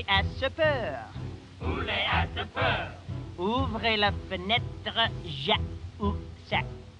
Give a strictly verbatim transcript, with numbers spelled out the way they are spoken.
poulet à ce peur. Poulet à ce peur. Ouvrez la fenêtre, ja ou ça.